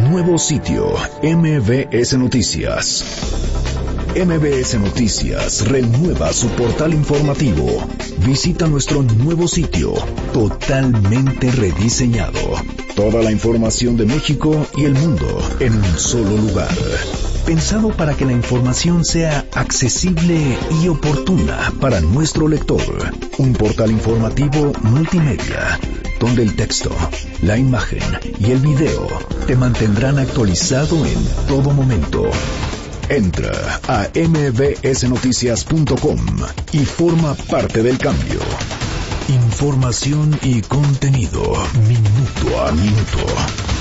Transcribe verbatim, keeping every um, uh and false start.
Nuevo sitio, M B S Noticias. M B S Noticias renueva su portal informativo. Visita nuestro nuevo sitio, totalmente rediseñado. Toda la información de México y el mundo en un solo lugar. Pensado para que la información sea accesible y oportuna para nuestro lector. Un portal informativo multimedia, donde el texto, la imagen y el video te mantendrán actualizado en todo momento. Entra a m b s noticias punto com y forma parte del cambio. Información y contenido minuto a minuto.